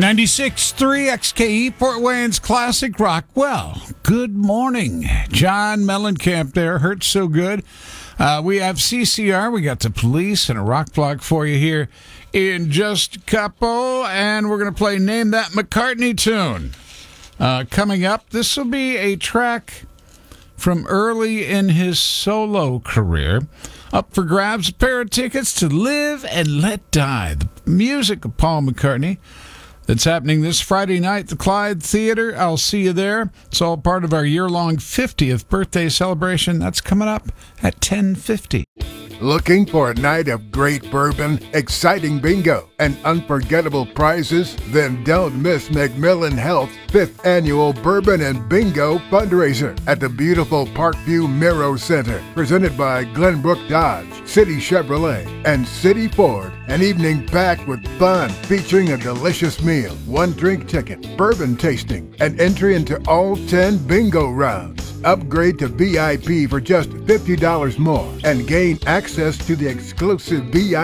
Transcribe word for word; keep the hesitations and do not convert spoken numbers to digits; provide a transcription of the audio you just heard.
ninety-six point three X K E, Fort Wayne's Classic Rock. Well, good morning. John Mellencamp there. Hurts so good. Uh, we have C C R. We got the police and a rock block for you here in just a couple. And we're going to play Name That McCartney Tune. Uh, coming up, this will be a track from early in his solo career. Up for grabs, a pair of tickets to Live and Let Die. The music of Paul McCartney. That's happening this Friday night at the Clyde Theater. I'll see you there. It's all part of our year-long fiftieth birthday celebration. That's coming up at ten fifty. Looking for a night of great bourbon, exciting bingo, and unforgettable prizes? Then don't miss McMillan Health's fifth annual Bourbon and Bingo fundraiser at the beautiful Parkview Miro Center, presented by Glenbrook Dodge, City Chevrolet, and City Ford. An evening packed with fun, featuring a delicious meal, one drink ticket, bourbon tasting, and entry into all ten bingo rounds. Upgrade to V I P for just fifty dollars more and gain access to the exclusive V I P